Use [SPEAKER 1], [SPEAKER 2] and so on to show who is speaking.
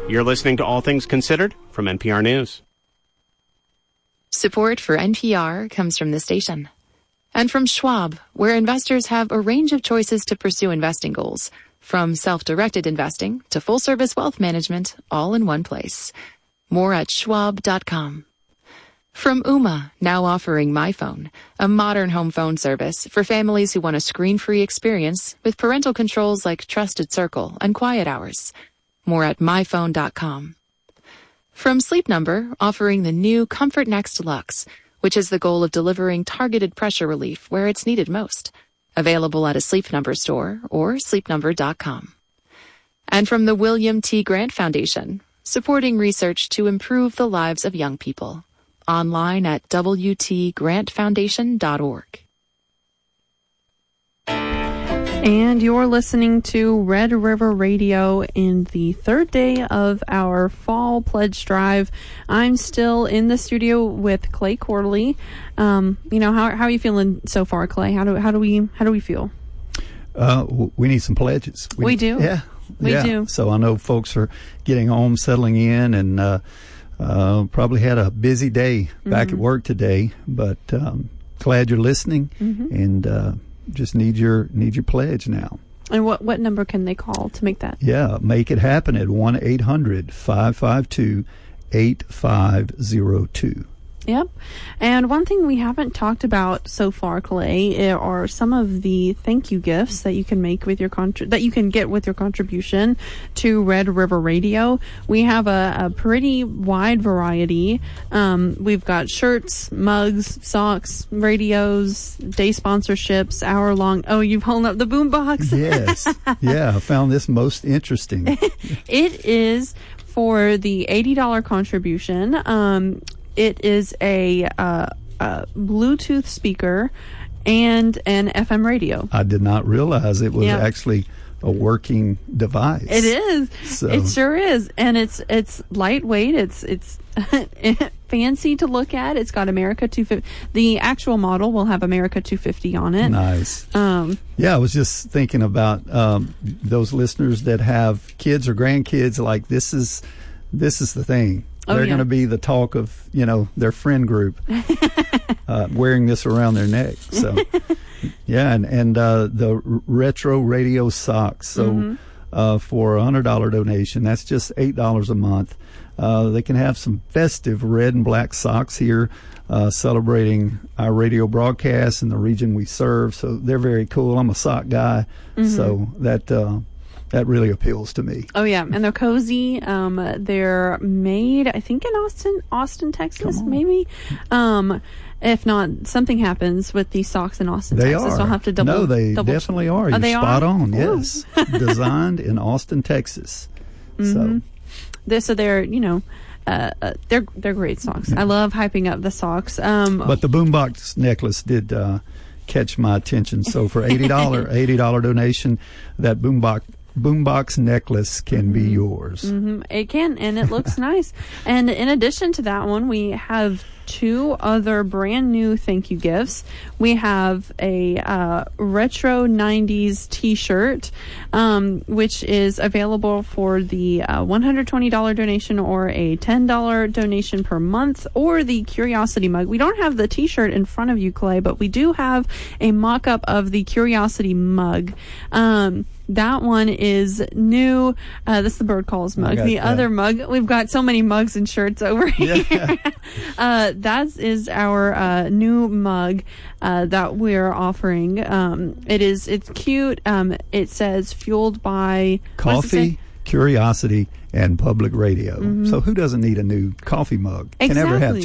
[SPEAKER 1] You're listening to All Things Considered from NPR News.
[SPEAKER 2] Support for NPR comes from the station. And from Schwab, where investors have a range of choices to pursue investing goals, from self-directed investing to full-service wealth management, all in one place. More at schwab.com. From Ooma, now offering MyPhone, a modern home phone service for families who want a screen-free experience with parental controls like Trusted Circle and Quiet Hours. More at myphone.com. From Sleep Number, offering the new Comfort Next Luxe, which has the goal of delivering targeted pressure relief where it's needed most. Available at a Sleep Number store or sleepnumber.com. And from the William T. Grant Foundation, supporting research to improve the lives of young people. Online at wtgrantfoundation.org.
[SPEAKER 3] And you're listening to Red River Radio in the third day of our fall pledge drive. I'm still in the studio with Clay Quarterly. How are you feeling so far, Clay? How do we feel?
[SPEAKER 4] We need some pledges.
[SPEAKER 3] We do.
[SPEAKER 4] Yeah.
[SPEAKER 3] We do.
[SPEAKER 4] So I know folks are getting home, settling in, and probably had a busy day back at work today. But glad you're listening, and just need your pledge now.
[SPEAKER 3] And what number can they call to make that?
[SPEAKER 4] Yeah, make it happen at 1-800-552-8502.
[SPEAKER 3] Yep. And one thing we haven't talked about so far, Clay, are some of the thank you gifts that you can make with your that you can get with your contribution to Red River Radio. We have a pretty wide variety. We've got shirts, mugs, socks, radios, day sponsorships, hour-long. Oh, you've held up the boombox.
[SPEAKER 4] Yes. Yeah, I found this most interesting.
[SPEAKER 3] It is for the $80 contribution. It is a Bluetooth speaker and an FM radio.
[SPEAKER 4] I did not realize it was actually a working device.
[SPEAKER 3] It is. So. It sure is, and it's lightweight. It's fancy to look at. It's got America 250. The actual model will have America 250 on it.
[SPEAKER 4] Nice. Yeah, I was just thinking about those listeners that have kids or grandkids. Like this is the thing. They're going to be the talk of, their friend group wearing this around their neck. So, yeah, and the retro radio socks. So for a $100 donation, that's just $8 a month. They can have some festive red and black socks here celebrating our radio broadcasts in the region we serve. So they're very cool. I'm a sock guy, so that really appeals to me.
[SPEAKER 3] Oh, yeah. And they're cozy. They're made, I think, in Austin, Texas, maybe. If not, something happens with these socks in Austin, Texas.
[SPEAKER 4] Are.
[SPEAKER 3] I'll have to double.
[SPEAKER 4] No, they definitely are. You're spot on. Yes. Designed in Austin, Texas. So they're, they're great socks. I love hyping up the socks. But the boombox necklace did catch my attention. So for $80 donation, that boombox necklace can be yours.
[SPEAKER 3] It can, and it looks nice. And in addition to that one, we have two other brand new thank you gifts. We have a retro 90s t-shirt, which is available for the $120 donation or a $10 donation per month, or the Curiosity mug. We don't have the t-shirt in front of you, Clay, but we do have a mock-up of the Curiosity mug. That one is new. This is the Bird Calls mug. The other mug, we've got so many mugs and shirts over here. That is our new mug that we're offering. It's cute. It says fueled by
[SPEAKER 4] coffee, curiosity, and public radio. So who doesn't need a new coffee mug?
[SPEAKER 3] Exactly.
[SPEAKER 4] Can never have